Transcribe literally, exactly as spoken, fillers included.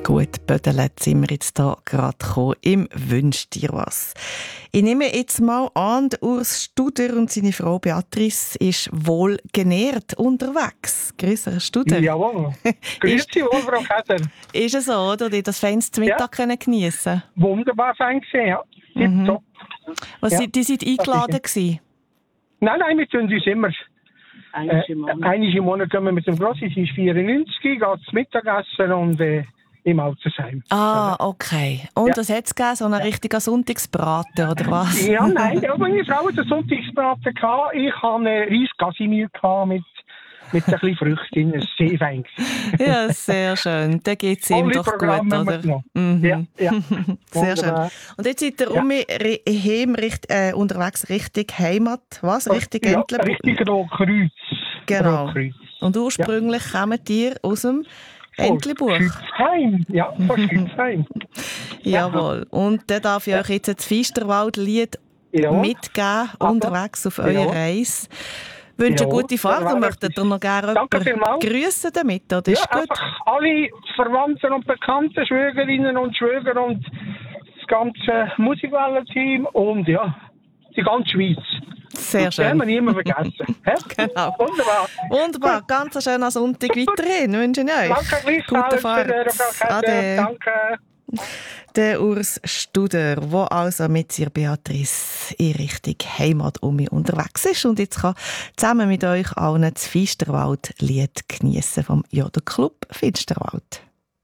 Gut, Bödele sind wir jetzt hier gerade gekommen im «Wünsch dir was». Ich nehme jetzt mal an, Urs Studer und seine Frau Beatrice ist wohl genährt unterwegs. Grüß Herr Studer. Jawohl. Grüß Sie wohl, Frau Käser. Ist es so, oder? Die das feins zum Mittag ja. geniessen können? Wunderbar fein gesehen, ja. Mhm. Top. Was ja. sind, die sind eingeladen gewesen? Nein, nein, wir tun uns immer. Einmal im Monat. Äh, einmal im Monat gehen wir mit dem Grossi, sie ist vierundneunzig, geht zum Mittagessen und äh, im Altersheim. Ah, okay. Und ja. was hat es gegeben? So einen richtigen Sonntagsbraten, oder was? Ja, nein, aber meine Frau hat einen Sonntagsbraten gehabt. Ich hatte einen Reis-Casimir mit, mit ein bisschen Früchten. Das war sehr fein. Ja, sehr schön. Dann geht es ihm doch Programm gut, oder? Mhm. Ja, ja. Sehr schön. Und jetzt seid ihr ja. um mich heim, äh, unterwegs Richtung Heimat. Was? Richtung ja, Entlebuch? Richtung Rotkreuz. Genau. Rotkreuz. Und ursprünglich ja. kommt ihr aus dem Entlebuch. Schützheim, ja, von Schützheim. Jawohl. Und dann darf ich euch jetzt das Feisterwald-Lied mitgeben, unterwegs auf eurer Reise. Ich wünsche eine gute Fahrt und möchtet ihr noch gerne jemanden grüssen damit, oder? Ja, ist gut? Alle Verwandten und Bekannten, Schwägerinnen und Schwäger und das ganze Musikwellen-Team und ja, die ganze Schweiz. Sehr schön. Das werden wir niemand vergessen. Genau. Wunderbar. Wunderbar. Ganz schönen Sonntag weiterhin. Wünsche ich euch. Danke, gleichfalls. Gute Fahrt. Ade. Danke. Der Urs Studer, der also mit seiner Beatrice in Richtung Heimat um mich unterwegs ist und jetzt kann zusammen mit euch allen das Feisterwald-Lied geniessen vom Jodelclub Finsterwald.